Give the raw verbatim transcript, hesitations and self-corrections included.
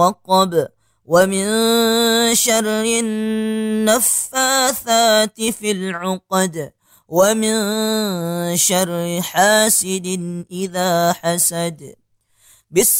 عقب ومن شر النفاثات في العقد ومن شر حاسد إذا حسد. بسم